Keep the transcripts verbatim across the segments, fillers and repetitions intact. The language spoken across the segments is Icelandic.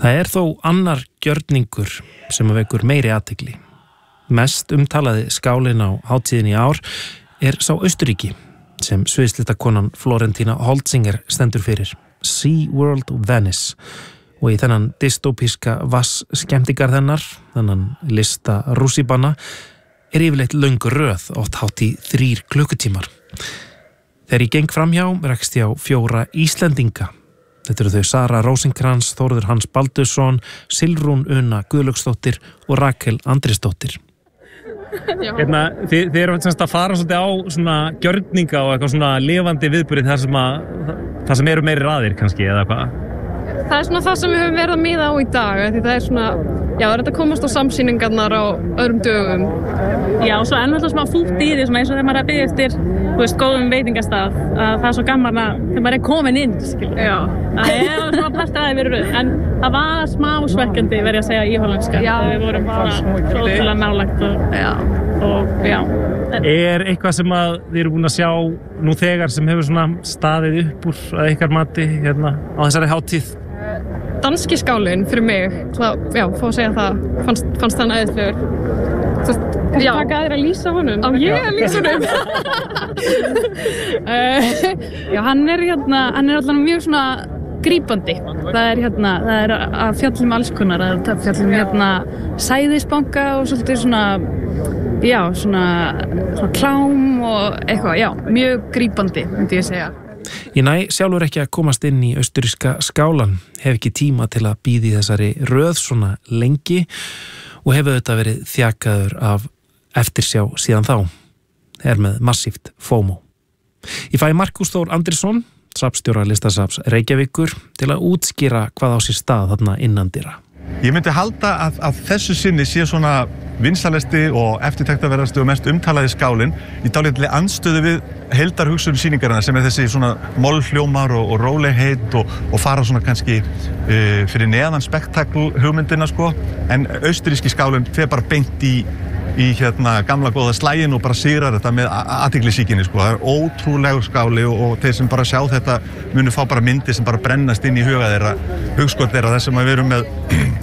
Það er þó annar gjörningur sem að vekur meiri athygli. Mest umtalaði skálinn á hátíðinni í ár er sá Austurríki sem sviðslitakonan Florentína Holzinger stendur fyrir, SeaWorld Venice, og í þennan dystopíska vass skemmtigarð hennar, þennan lista rússíbana, er yfirleitt löng röð, oft hátt í þrír klukkutímar. Þegar ég geng framhjá rekst ég á fjóra Íslendinga. Þetta eru þau Sara Rósinkrans, Þórður Hans Baldursson, Silrún Una Guðlaugsdóttir og Rakel Andrisdóttir. Hérna, þið, þið eru að fara svolítið á svona gjörninga og eitthvað svona lifandi viðburði þar sem að það sem eru meiri raðir kannski eða hvað? Það er svona það sem við höfum verið að miða á í dag, því það er svona, já, það er þetta að komast á samsýningarnar á öðrum dögum. Já, og svo er náttúrulega smá fúlt í því, svona eins og þegar maður er að biðja eftir, þú veist, góðum veitingastað, að það er svo gaman að þegar maður er komin inn, skilur. Já. Það er svona partur aðeins verið röð, en það var smá svekkjandi, verið að segja í hollenska. Já. Við vorum bara ótrúlega nálægt og, já. og já. Er eitthvað sem að þið eru búin að sjá nú þegar sem hefur svona staðið upp úr að ykkar mati hérna á þessari hátíð? Danski skálinn fyrir mig, það, já, fá að segja það, fannst, fannst hann æðislegur. Já, taka aðeir að lýsa honum. Á ég að lýsa honum? Já, hann er hérna, hann er alltaf mjög svona grípandi. Það er hérna, það er að fjallum alls konar, það er að fjallum hérna sæðisbanka og svolítið svona, já, svona, svona klám og eitthvað, já, mjög grípandi, myndi ég segja. Ég næ sjálfur ekki að komast inn í austurríska skálan, hef ekki tíma til að bíða í þessari röð svona lengi og hefur þetta verið þjakaður af eftirsjá síðan þá, er með massíft FOMO. Ég fæ Markús Þór Andrisson, safnstjóra listasafns Reykjavíkur, til að útskýra hvað á sér stað þarna innandyra. Ég myndi halda að, að þessu sinni sé svona vinsalasti og eftirtektarverðasti og mest umtalaði skálinn í dálítið andstöðu við heildarhugsun sýningarinnar sem er þessi svona mollhljómar og, og rólegheit og, og fara svona kannski uh, fyrir neðan spektakl hugmyndina sko, en austurríski skálinn fer bara beint í í hérna gamla góða slægin og bara sigrar þetta með athyglisíkinni sko. Það er ótrúlegur skáli og, og þeir sem bara sjá þetta munu fá bara myndir sem bara brennast inn í huga þeirra, hugskot þeirra, þess að við erum með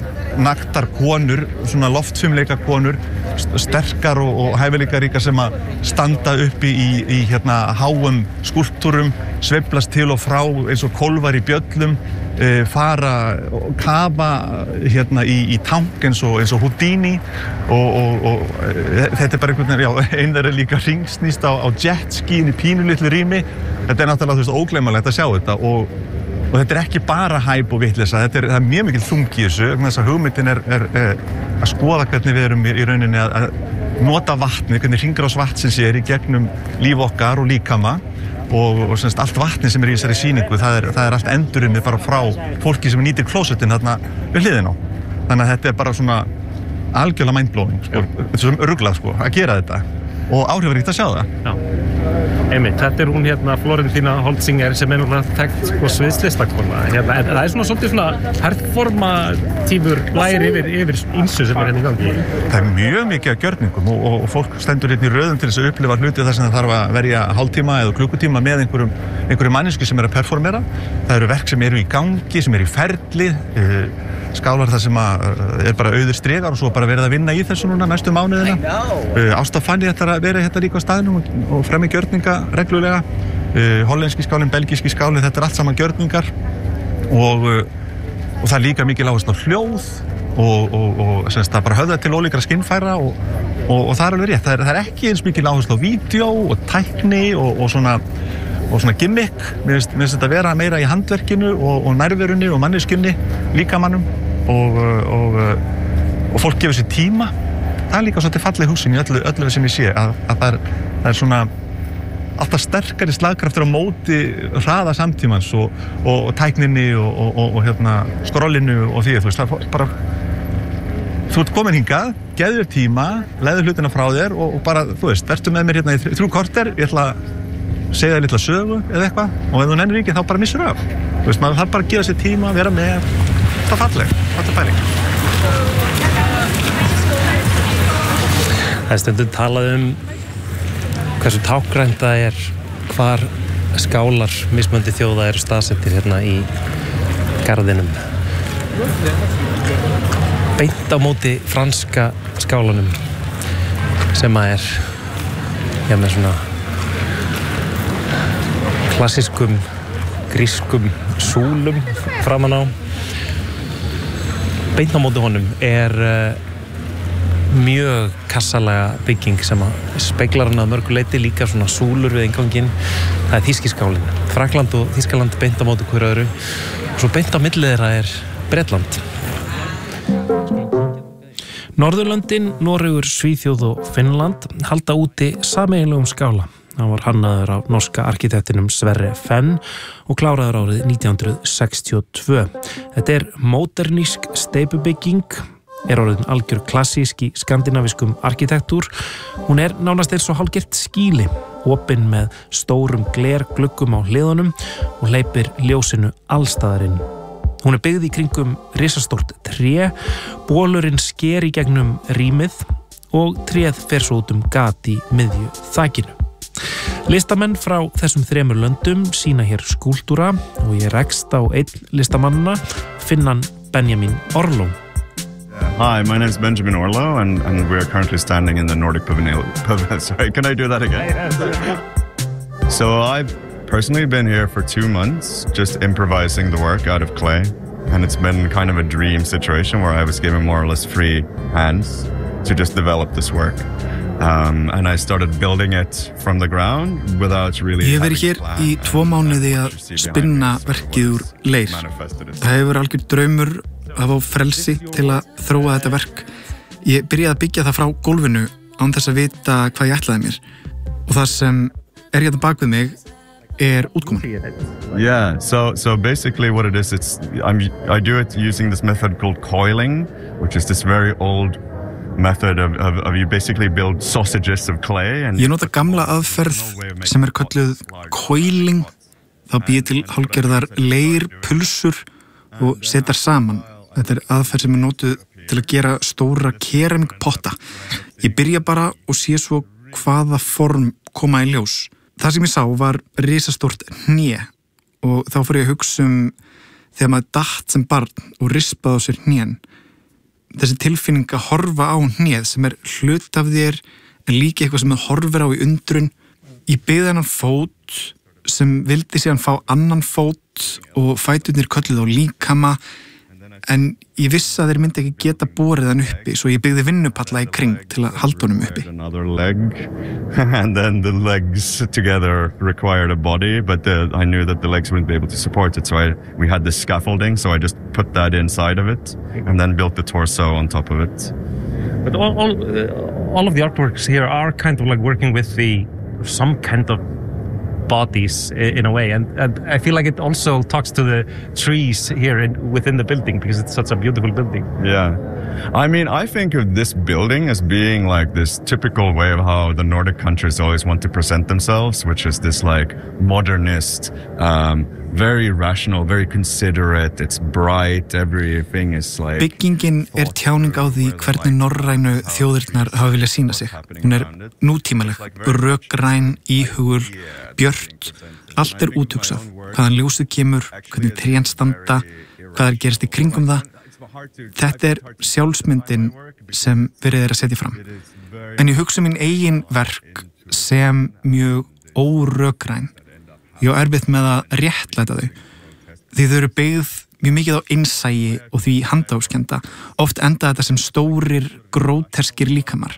naktar konur, svona loftfimleika konur, sterkar og, og hæfileikaríkar sem að standa uppi í, í hérna háum skúlptúrum, sveiflast til og frá eins og kólfar í bjöllum, e, fara og kafa hérna í, í tank eins og, eins og Houdini og, og, og þetta er bara einhvern veginn, já, einn þeirra líka ringsnýst á, á jetski inn í pínulitlu rými. Þetta er náttúrulega, þú veist, ógleymanlegt að sjá þetta og Og þetta er ekki bara hæp og vitleysa, þetta er, það er mjög mikil þungi í þessu, þess að hugmyndin er, er, er að skoða hvernig við erum í, í rauninni að, að nota vatni, hvernig hringrás vatnsins er í gegnum líf okkar og líkama og, og semst allt vatni sem er í þessari sýningu, það er, það er allt endurunnið bara frá fólki sem nýtir klósettin þarna við hliðina á. Þannig að þetta er bara svona algjörlega mindblowing, sko, þetta er svona ruglað sko, að gera þetta og áhrifaríkt að sjá það. Já. Einmitt, þetta er hún hérna Florentína Holzinger sem er náttúrulega þekkt sko sviðslistakona. Hérna, en það er svona svolítið svona herformatífur læri yfir, yfir ýmsu sem er hérna í gangi. Það er mjög mikið af gjörningum og, og fólk stendur hérna í röðum til þess að upplifa hluti þar sem það þarf að verja hálftíma eða klukkutíma með einhverjum, einhverjum mannesku sem er að performera. Það eru verk sem eru í gangi, sem eru í ferli, skálar þar sem að er bara auður stregar og svo bara verið að vinna í þessu núna næstu mánuðina. Ásta Fanny ætlar að vera hérna líka á staðnum og, og fremja gjörninga reglulega. Uh, hollenski skálinn, belgíski skálinn, þetta er allt saman gjörningar og, uh, og það er líka mikil áherslu á hljóð og, og, og semst, það bara höfða til ólíkra skinnfæra og, og, og það er alveg rétt. Það er, það er ekki eins mikil áherslu á vídeó og tækni og, og svona og svona gimmick, mér finnst, mér finnst þetta vera meira í handverkinu og, og nærverunni og manneskjunni, líkamannum og, og, og fólk gefur sér tíma. Það er líka svolítið falleg hugsun í öllu, öllu sem ég sé, að, að það, er, það er svona alltaf sterkari slagkraftur á móti hraða samtímans og, og, og tækninni og, og, og hérna, skrollinu og því, þú veist, það er bara þú ert komin hingað, geðu þér tíma, leiðu hlutina frá þér og, og bara, þú veist, vertu með mér hérna í þrjú korter, ég ætla að segja þér litla sögu eða eitthvað og ef þú nennir ekki þá bara missur af. Þú veist, maður þarf bara að gefa sér tíma, vera með, það er falleg, þetta er pæling. Það er stundum talað um hversu tákrænt það er hvar skálar mismunandi þjóða eru staðsettir hérna í garðinum. beint á móti franska skálanum sem að er já, með svona klassískum grískum súlum framan á. Beint á móti honum er uh, mjög kassalega bygging sem að speglar hann að mörgu leyti, líka svona súlur við innganginn. Það er þýski skálinn. Frakkland og Þýskaland beint á móti hver öðru og svo beint á milli þeirra er Bretland. Norðurlöndin, Noregur, Svíþjóð og Finnland halda úti sameiginlegum skála. Hann var hannaður af norska arkitektinum Sverre Fenn og kláraður árið nítján hundruð sextíu og tvö. Þetta er módernísk steypubygging, er orðin algjör klassísk í skandinavískum arkitektúr. Hún er nánast eins og hálfgert skýli, opin með stórum glergluggum á hliðunum og hleypir ljósinu allstaðar inn. Hún er byggð í kringum risastórt tré, bolurinn sker í gegnum rýmið og tréð fer svo út um gat í miðju þakinu. Listamenn frá þessum þremur löndum sína hér skúltúra og ég rekst á einn listamannana, Finnan Benjamin Orlo. Hi, my name is Benjamin Orlo and, and we're currently standing in the Nordic Pavilion. Sorry, can I do that again? So I've personally been here for two months just improvising the work out of clay, and it's been kind of a dream situation where I was given more or less free hands to just develop this work. Um, and I started building it from the ground without really Ég hef verið hér í tvo mánuði að spinna verkið úr leir. Það hefur algjör draumur að fá frelsi til að þróa þetta verk. Ég byrjaði að byggja það frá gólfinu án þess að vita hvað ég ætlaði mér. Og það sem er hérna bak við mig er útkoman. Yeah, so so basically what it is, it's I'm I do it using this method called coiling, which is this very old method of, of, of you basically build sausages of clay and Ég nota gamla aðferð sem er kölluð coiling. Þá býð til hálfgerðar leirpulsur og setar saman. Þetta er aðferð sem er notuð til að gera stóra keramikpotta. Ég byrja bara og sé svo hvaða form koma í ljós. Það sem ég sá var risastórt hné og þá fór ég að hugsa um þegar maður datt sem barn og rispaði á sér hnén. Þessi tilfinning að horfa á hnéð sem er hlut af þér en líka eitthvað sem það horfir á í undrun. Ég byggði hennan fót sem vildi síðan fá annan fót og fæturnir kölluð á líkama en ég vissi að þeir myndi ekki geta borið hann uppi svo ég byggði vinnupalla í kring til að halda honum uppi. Another leg and then the legs together required a body but uh, I knew that the legs wouldn't be able to support it so I, we had this scaffolding so I just put that inside of it and then built the torso on top of it. But all, all, uh, all of the artworks here are kind of like working with the some kind of bodies in a way and, and I feel like it also talks to the trees here in, within the building because it's such a beautiful building. Yeah. I mean, I think of this building as being like this typical way of how the Nordic countries always want to present themselves, which is this like modernist, um, very rational, very considerate, it's bright, everything is like... Byggingin er tjáning á því hvernig norrænu þjóðirnar hafa viljað sýna sig. Hún er nútímaleg, rökræn, íhugul, björt, allt er úthugsað. Hvaðan ljósið kemur, hvernig trén standa, hvað er gerist í kringum það. Þetta er sjálfsmyndin sem verið er að setja fram. En ég hugsa mín eigin verk sem mjög órökræn. Ég á erfitt með að réttlæta þau. Því þau eru byggð mjög mikið á innsæi og því handahófskenda. Oft enda þetta sem stórir, gróterskir líkamar.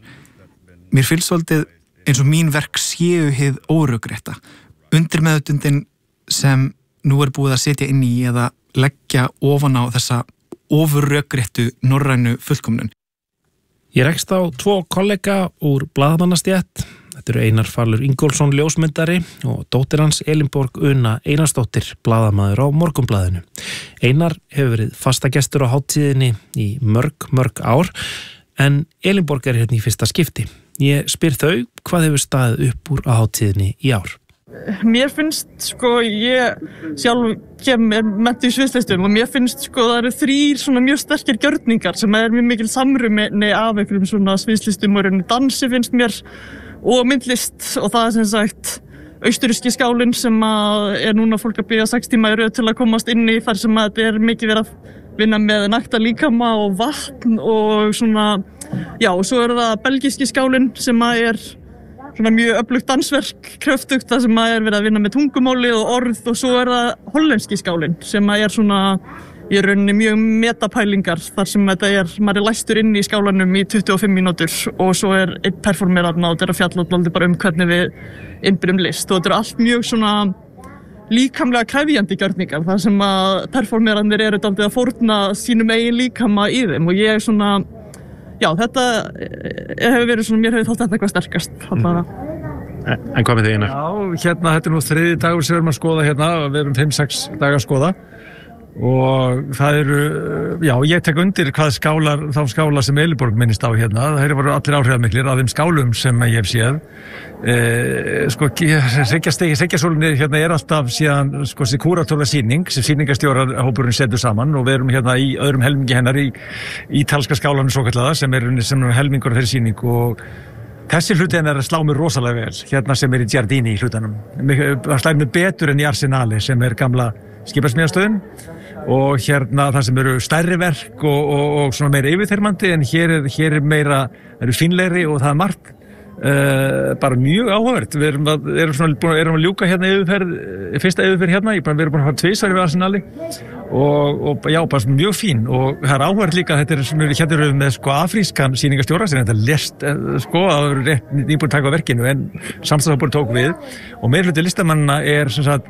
Mér finnst svolítið eins og mín verk séu hið órökrétta. Undirmeðutundin sem nú er búið að setja inn í eða leggja ofan á þessa ofurrökréttu norrænu fullkomnun. Ég rekst á tvo kollega úr blaðamannastétt. Þetta eru Einar Falur Ingólfsson ljósmyndari og dóttir hans Elinborg Una Einarsdóttir blaðamaður á Morgunblaðinu. Einar hefur verið fastagestur á hátíðinni í mörg, mörg ár en Elinborg er hérna í fyrsta skipti. Ég spyr þau hvað hefur staðið upp úr á hátíðinni í ár. Mér finnst, sko, ég sjálf kem menntuð í sviðslistum og mér finnst, sko, það eru þrír svona mjög sterkir gjörningar sem er mjög mikil samruni af einhverjum svona sviðslistum og rauninni dansi finnst mér og myndlist og það er sem sagt austurríski skálinn sem að er núna fólk að bíða sex tíma í röð til að komast inn í þar sem að þetta er mikið verið að vinna með nakta líkama og vatn og svona, já, og svo er það belgíski skálinn sem að er svona mjög öflugt dansverk, kröftugt, það sem að er verið að vinna með tungumáli og orð og svo er það hollenski skálinn sem að er svona í rauninni mjög metapælingar þar sem þetta er, maður er læstur inn í skálanum í tuttugu og fimm mínútur og svo er einn performerarna og þetta er að fjalla alltaf bara um hvernig við innbyrjum list og þetta er allt mjög svona líkamlega krefjandi gjörningar þar sem að performerarnir eru dálítið að fórna sínum eigin líkama í þeim og ég er svona, já þetta hefur verið svona, mér hefur þótt þetta eitthvað sterkast allavega. En, en hvað með þig Einar? Já, hérna, þetta er nú þriðji dagur sem við erum að skoða hérna, við erum fimm sex daga að skoða og það eru, já, ég tek undir hvað skálar, þá skála sem Eiliborg minnist á hérna, það eru bara allir áhrifamiklir af þeim skálum sem ég hef séð e, sko, Reykjasólunni hérna er alltaf síðan, sko, þessi kúratóla sýning sem sýningastjórar hópurinn setur saman og við erum hérna í öðrum helmingi hennar í ítalska skálanum svokallaða sem er, sem er helmingur fyrir sýning og þessi hluti er að slá mér rosalega vel, hérna sem er í Giardini í hlutanum, það slæði mig betur en í Arsenali sem er gamla skipasmíðastöðin og hérna það sem eru stærri verk og, og, og svona meira yfirþyrmandi en hér er, hér er meira, það eru fínlegri og það er margt uh, bara mjög áhugavert. Við erum að, erum svona, erum að ljúka hérna yfirferð, fyrsta yfirferð hérna, ég bara, við erum búin að fara tvisvar við Arsenali og, og já, bara mjög fín og það er áhugavert líka að þetta er svona, hérna erum við með sko afrískan sýningastjóra sem þetta lest, sko, að það eru rétt nýbúin að taka á verkinu en samstæðahópurinn tók við og meira hluti listamannina er sem sagt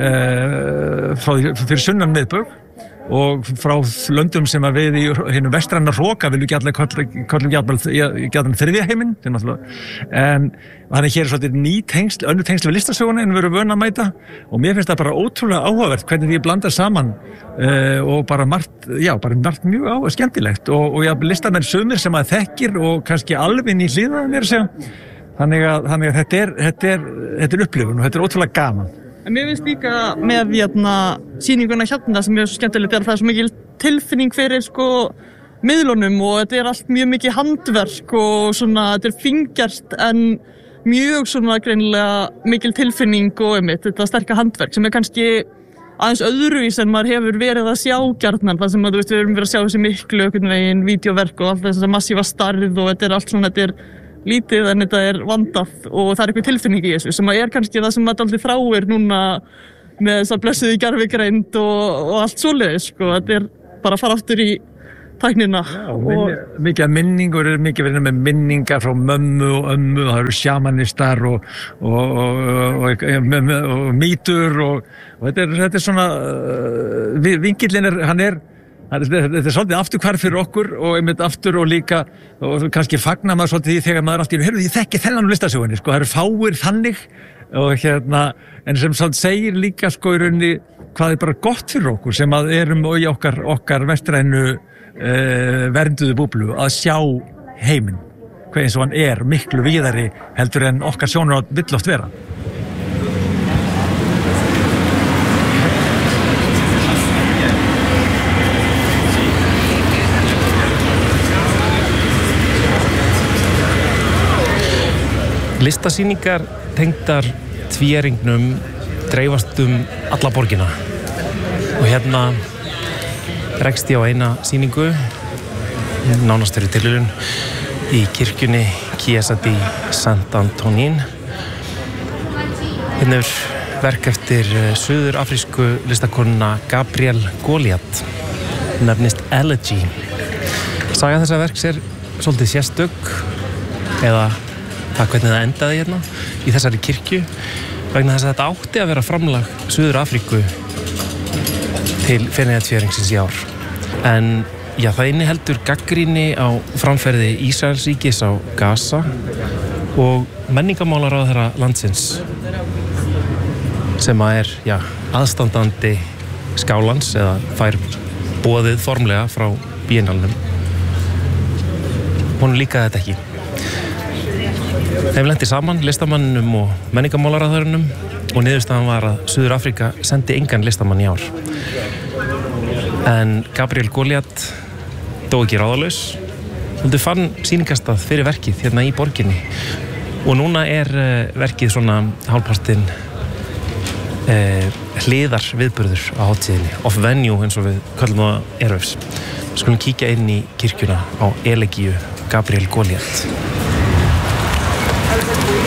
Uh, frá, fyrir sunnan miðbögg og frá löndum sem að við í hinu vestræna hróka viljum ekki allir kollum gætmal þriðja heiminn en þannig hér er svolítið ný tengsl, önnur tengsl við listasöguna en við erum vön að mæta og mér finnst það bara ótrúlega áhugavert hvernig því blandar saman uh, og bara margt, já, bara margt mjög á, skemmtilegt og, og já, listamenn sumir sem að þekkir og kannski alveg inn í hliðaðum er að segja þannig að, þannig að þetta er, þetta er, þetta er upplifun og þetta er ótrúlega gaman. En mér finnst líka með hérna, sýninguna hérna sem er svo skemmtilegt er að það er svo mikil tilfinning fyrir sko miðlunum og þetta er allt mjög mikið handverk og svona þetta er fingjart en mjög svona greinilega mikil tilfinning og einmitt þetta sterka handverk sem er kannski aðeins öðruvís en maður hefur verið að sjá gjarnan það sem að þú veist við erum verið að sjá þessi miklu einhvern veginn vídeóverk og allt þess að massífa starð og þetta er allt svona þetta er lítið en þetta er vandað og það er eitthvað tilfinning í þessu sem að er kannski það sem maður aldrei þráir núna með þess að blessuði gervigreind og, og allt svoleiðis sko, þetta er bara að fara aftur í tæknina. Já, og minni, mikið af minningur er mikið verið með minningar frá mömmu og ömmu og það eru sjamanistar og, og, og, og, og, og mýtur og, og þetta, er, þetta er svona, uh, vingillin er, hann er Þetta er svolítið afturhvarf fyrir okkur og einmitt aftur og líka og kannski fagnar maður svolítið því þegar maður alltaf heyrðu, ég þekki þennan listasögunni, sko, það eru fáir þannig og hérna, en sem svolítið segir líka sko í rauninni hvað er bara gott fyrir okkur sem að erum í okkar, okkar vestrænu uh, vernduðu búblu að sjá heiminn, hvað eins og hann er miklu víðari heldur en okkar sjónarhorn vill oft vera. Listasýningar tengdar tvíæringnum dreifast um alla borgina og hérna rekst ég á eina sýningu nánast fyrir tilviljun í kirkjunni Chiesa di Sant'Antonin. Hérna er verk eftir suður-afrísku listakonuna Gabrielle Goliath nefnist Elegy. Saga þessa verks er svolítið sérstök eða það hvernig það endaði hérna í þessari kirkju vegna þess að þetta átti að vera framlag Suður-Afríku til Feneyjatvíæringsins í ár. En já, það inniheldur gagnrýni á framferði Ísraelsríkis á Gaza og menningarmálaráðherra landsins sem að er, já, aðstandandi skálans eða fær boðið formlega frá Biennalnum. Hún líkaði þetta ekki. Þeim lenti saman listamanninum og menningarmálaráðherrunum og niðurstaðan var að Suður-Afríka sendi engan listamann í ár. En Gabrielle Goliath dó ekki ráðalaus. Hún fann sýningastað fyrir verkið hérna í borginni og núna er verkið svona hálfpartinn eh, hliðar viðburður á hátíðinni, off venue eins og við kallum það Airwaves. Við skulum kíkja inn í kirkjuna á Elegíu Gabriel Goliath.